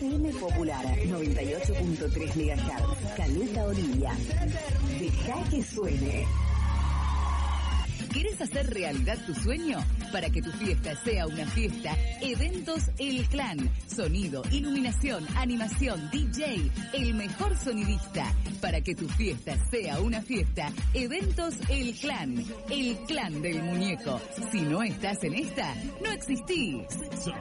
FM Popular 98.3 MHz. Caleta Olivia. Deja que suene. ¿Querés hacer realidad tu sueño? Para que tu fiesta sea una fiesta, Eventos El Clan. Sonido, iluminación, animación, DJ, el mejor sonidista. Para que tu fiesta sea una fiesta, Eventos El Clan. El clan del muñeco. Si no estás en esta, no existís.